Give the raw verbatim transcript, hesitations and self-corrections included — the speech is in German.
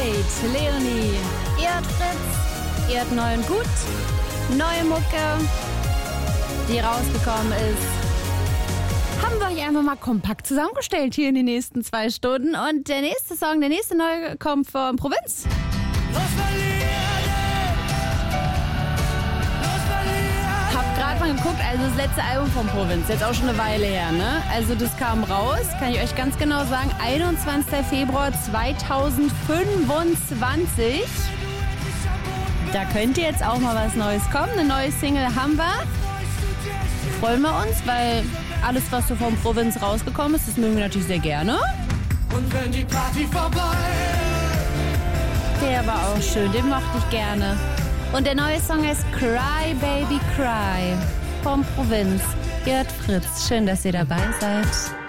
Kate, Leonie. Ihr hört Fritz, ihr hört neu und gut. Neue Mucke, die rausgekommen ist, haben wir euch einfach mal kompakt zusammengestellt hier in den nächsten zwei Stunden. Und der nächste Song, der nächste neue kommt von Provinz. Hab gerade mal geguckt, also das letzte Album von Provinz, jetzt auch schon eine Weile her, ne? Also das kam raus, kann ich euch ganz genau sagen, einundzwanzigster Februar zweitausendfünfundzwanzig. Da könnte jetzt auch mal was Neues kommen. Eine neue Single haben wir. Freuen wir uns, weil alles, was so vom Provinz rausgekommen ist, das mögen wir natürlich sehr gerne. Und wenn die Party vorbei ist, der war auch schön, den mochte ich gerne. Und der neue Song heißt Cry Baby Cry vom Provinz. Ihr hört Fritz, schön, dass ihr dabei seid.